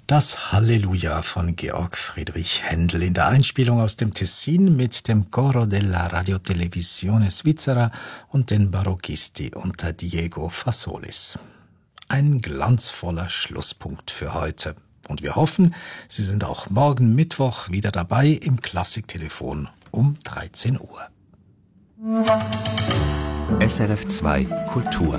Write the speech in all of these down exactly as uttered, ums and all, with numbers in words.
Das Halleluja von Georg Friedrich Händel in der Einspielung aus dem Tessin mit dem Coro della Radiotelevisione Svizzera und den Barocchisti unter Diego Fasolis. Ein glanzvoller Schlusspunkt für heute. Und wir hoffen, Sie sind auch morgen Mittwoch wieder dabei im Klassiktelefon um dreizehn Uhr. S R F zwei Kultur.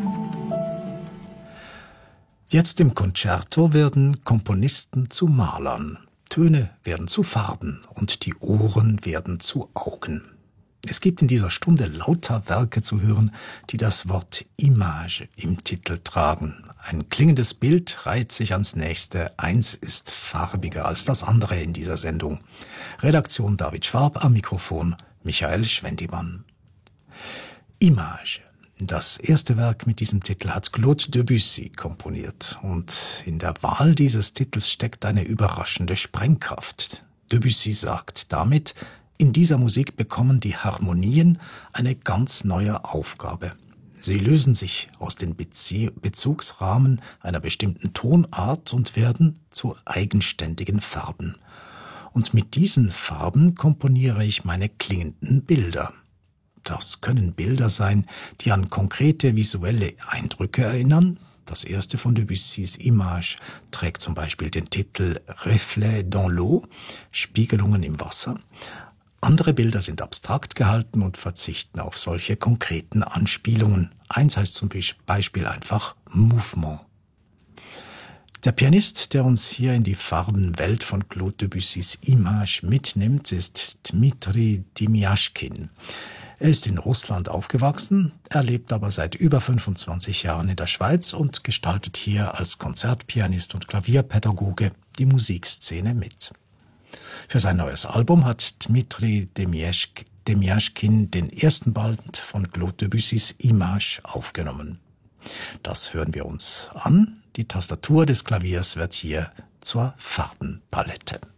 Jetzt im Concerto werden Komponisten zu Malern, Töne werden zu Farben und die Ohren werden zu Augen. Es gibt in dieser Stunde lauter Werke zu hören, die das Wort Image im Titel tragen. Ein klingendes Bild reiht sich ans nächste, eins ist farbiger als das andere in dieser Sendung. Redaktion David Schwab, am Mikrofon Michael Schwendimann. Image. Das erste Werk mit diesem Titel hat Claude Debussy komponiert und in der Wahl dieses Titels steckt eine überraschende Sprengkraft. Debussy sagt damit, in dieser Musik bekommen die Harmonien eine ganz neue Aufgabe. Sie lösen sich aus den Bezie- Bezugsrahmen einer bestimmten Tonart und werden zu eigenständigen Farben. Und mit diesen Farben komponiere ich meine klingenden Bilder. Das können Bilder sein, die an konkrete visuelle Eindrücke erinnern. Das erste von Debussys Image trägt zum Beispiel den Titel Reflets dans l'eau, Spiegelungen im Wasser. Andere Bilder sind abstrakt gehalten und verzichten auf solche konkreten Anspielungen. Eins heißt zum Beispiel einfach Mouvement. Der Pianist, der uns hier in die Farbenwelt von Claude Debussys Image mitnimmt, ist Dmitri Demjaschkin. Er ist in Russland aufgewachsen, er lebt aber seit über fünfundzwanzig Jahren in der Schweiz und gestaltet hier als Konzertpianist und Klavierpädagoge die Musikszene mit. Für sein neues Album hat Dmitri Demjaschkin den ersten Band von Claude Debussys Image aufgenommen. Das hören wir uns an. Die Tastatur des Klaviers wird hier zur Farbenpalette.